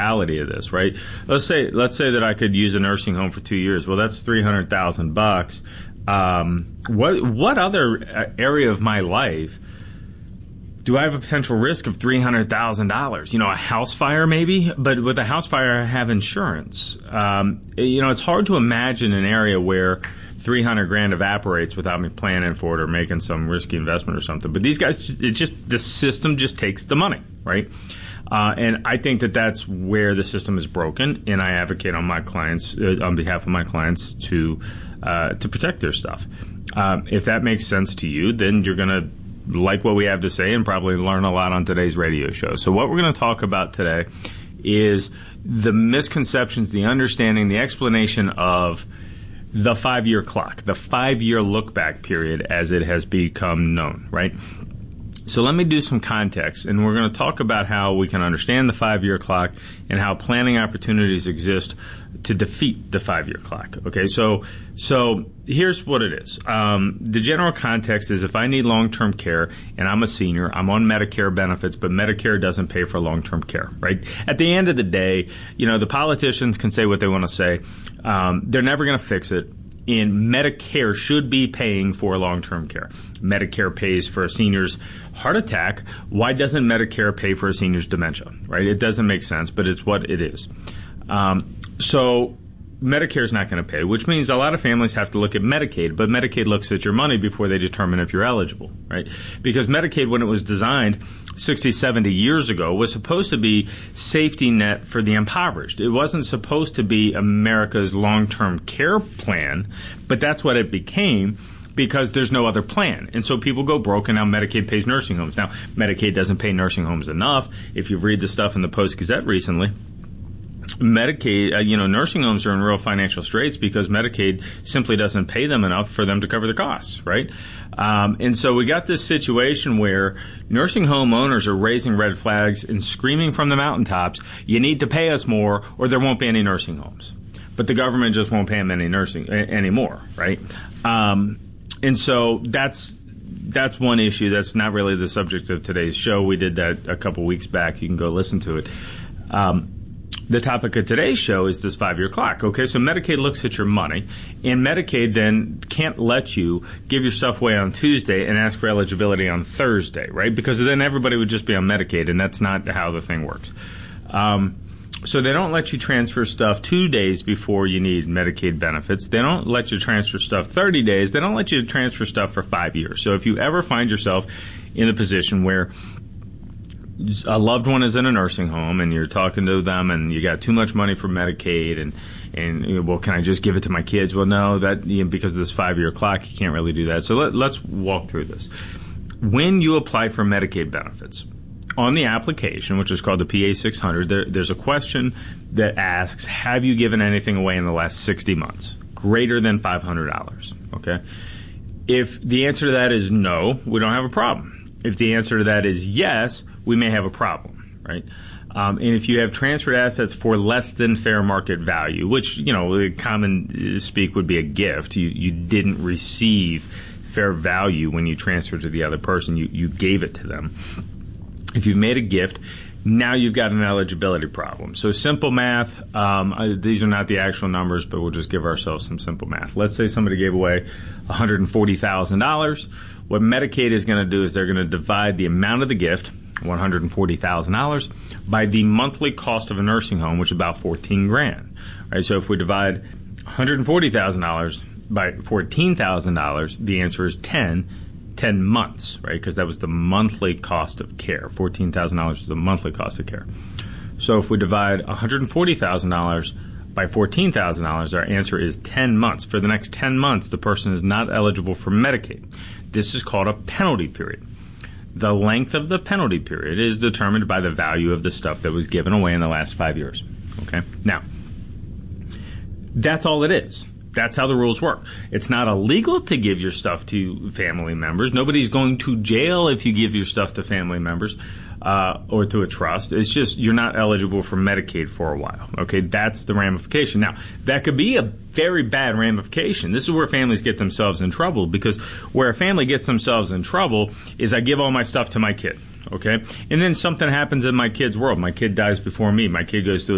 reality of this, right? Let's say that I could use a nursing home for 2 years. Well, that's $300,000. What other area of my life do I have a potential risk of $300,000? A house fire maybe, but with a house fire I have insurance. It's hard to imagine an area where $300,000 evaporates without me planning for it or making some risky investment or something. But these guys, the system just takes the money, right? And I think that that's where the system is broken, and I advocate on behalf of my clients to protect their stuff. If that makes sense to you, then you're going to like what we have to say and probably learn a lot on today's radio show. So what we're going to talk about today is the misconceptions, the understanding, the explanation of the 5-year clock, the 5-year look-back period as it has become known, right? So let me do some context, and we're going to talk about how we can understand the 5-year clock and how planning opportunities exist to defeat the 5-year clock. Okay, so here's what it is. The general context is if I need long-term care and I'm a senior, I'm on Medicare benefits, but Medicare doesn't pay for long-term care, right? At the end of the day, the politicians can say what they want to say. They're never going to fix it. And Medicare should be paying for long-term care. Medicare pays for a senior's heart attack. Why doesn't Medicare pay for a senior's dementia, right? It doesn't make sense, but it's what it is. So Medicare is not going to pay, which means a lot of families have to look at Medicaid, but Medicaid looks at your money before they determine if you're eligible, right? Because Medicaid, when it was designed 60, 70 years ago, was supposed to be safety net for the impoverished. It wasn't supposed to be America's long-term care plan, but that's what it became because there's no other plan. And so people go broke, and now Medicaid pays nursing homes. Now, Medicaid doesn't pay nursing homes enough. If you've read the stuff in the Post-Gazette recently, Medicaid, nursing homes are in real financial straits because Medicaid simply doesn't pay them enough for them to cover the costs, right? And so we got this situation where nursing home owners are raising red flags and screaming from the mountaintops, you need to pay us more or there won't be any nursing homes. But the government just won't pay them anymore, right? And so that's one issue. That's not really the subject of today's show. We did that a couple weeks back. You can go listen to it. The topic of today's show is this 5-year clock. Okay, so Medicaid looks at your money, and Medicaid then can't let you give your stuff away on Tuesday and ask for eligibility on Thursday, right? Because then everybody would just be on Medicaid, and that's not how the thing works. So they don't let you transfer stuff 2 days before you need Medicaid benefits. They don't let you transfer stuff 30 days. They don't let you transfer stuff for 5 years. So if you ever find yourself in a position where a loved one is in a nursing home and you're talking to them and you got too much money for Medicaid and well, can I just give it to my kids? Well, no, because of this 5-year clock, you can't really do that. So let's walk through this. When you apply for Medicaid benefits, on the application, which is called the PA 600, there's a question that asks, have you given anything away in the last 60 months? Greater than $500, okay? If the answer to that is no, we don't have a problem. If the answer to that is yes, we may have a problem, right? And if you have transferred assets for less than fair market value, which, common speak would be a gift, you didn't receive fair value when you transferred to the other person, you gave it to them. If you've made a gift, now you've got an eligibility problem. So simple math, these are not the actual numbers, but we'll just give ourselves some simple math. Let's say somebody gave away $140,000. What Medicaid is going to do is they're going to divide the amount of the gift, $140,000, by the monthly cost of a nursing home, which is about $14,000. Right? So if we divide $140,000 by $14,000, the answer is 10 months, right? Because that was the monthly cost of care. $14,000 is the monthly cost of care. So if we divide $140,000 by $14,000, our answer is 10 months. For the next 10 months, the person is not eligible for Medicaid. This is called a penalty period. The length of the penalty period is determined by the value of the stuff that was given away in the last 5 years. Okay? Now, that's all it is. That's how the rules work. It's not illegal to give your stuff to family members. Nobody's going to jail if you give your stuff to family members or to a trust. It's just you're not eligible for Medicaid for a while. Okay, that's the ramification. Now, that could be a very bad ramification. This is where families get themselves in trouble, because where a family gets themselves in trouble is I give all my stuff to my kid. Okay, and then something happens in my kid's world. My kid dies before me. My kid goes through